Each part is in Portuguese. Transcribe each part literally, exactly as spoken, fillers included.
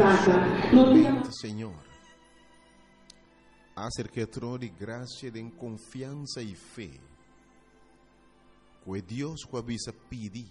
Senhor, acerca de graça, de confiança e fé, que Deus que avisa pedir,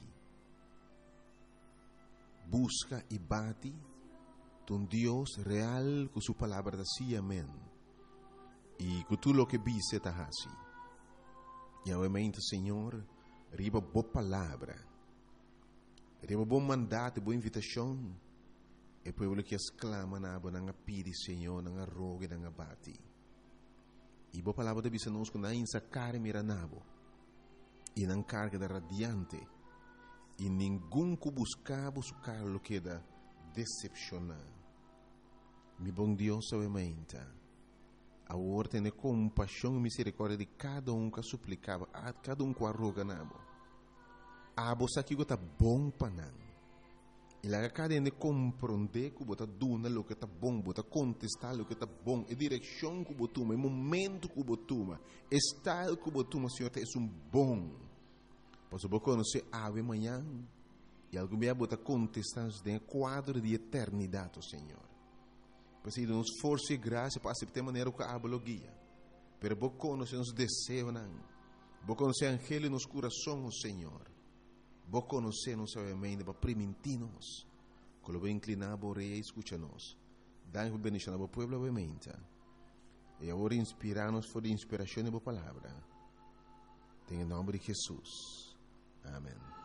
busca e bate, um Deus real com sua palavra da si, amém. E com tudo o que vise está assim. E obviamente, Senhor, riba boa palavra, riba bom mandato, boa invitação, e povo que exclama na aba na pedi, Senhor, na roga e na bate. E boa palavra de bisa nos com na insa carmira nabo, e na carga da radiante, e ninguém que buscava su carlo que da decepcionar. Mi bom Deus, obviamente, a ordem de compaixão e misericórdia de cada um que suplicava, a cada um que arroga nabo. A você que está bom para não. E lá cada um de compreender que você duna o que está bom, você contestar o que está bom, a direção que você toma, o momento que você toma, o estado que você toma, Senhor, é um bom. Pois você conhecer ave amanhã e algum dia você contestar no quadro de eternidade, Senhor. Pois ele nos força e graça para aceitar a maneira que a lo guia. Pero você conhece os desejos, você conhece o angelo nos corações, Senhor. Você conhece nos obviamente para permitir-nos. Quando você inclinar a rei e escuta-nos. Dá-nos bendição ao povo, obviamente. E agora inspirar-nos por a inspiração da palavra. Em nome de Jesus. Amém.